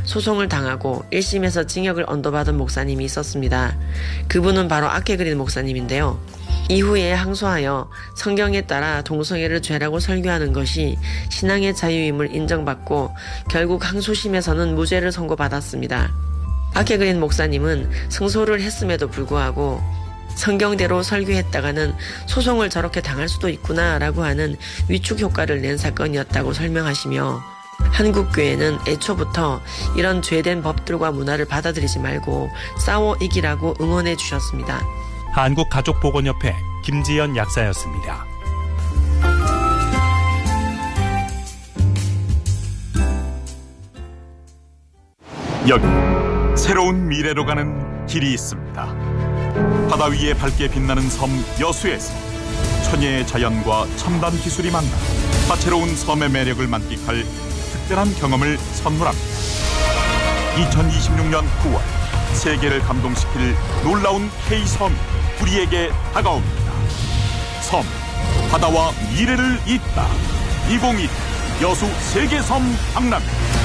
소송을 당하고 1심에서 징역을 언도받은 목사님이 있었습니다. 그분은 바로 아케그린 목사님인데요. 이후에 항소하여 성경에 따라 동성애를 죄라고 설교하는 것이 신앙의 자유임을 인정받고 결국 항소심에서는 무죄를 선고받았습니다. 아케그린 목사님은 승소를 했음에도 불구하고 성경대로 설교했다가는 소송을 저렇게 당할 수도 있구나 라고 하는 위축 효과를 낸 사건이었다고 설명하시며 한국교회는 애초부터 이런 죄된 법들과 문화를 받아들이지 말고 싸워 이기라고 응원해 주셨습니다. 한국가족보건협회 김지연 약사였습니다. 여기 새로운 미래로 가는 길이 있습니다. 바다 위에 밝게 빛나는 섬 여수에서 천혜의 자연과 첨단 기술이 만나 다채로운 섬의 매력을 만끽할 특별한 경험을 선물합니다. 2026년 9월 세계를 감동시킬 놀라운 K섬이 우리에게 다가옵니다. 섬, 바다와 미래를 잇다. 2022 여수 세계섬 박람.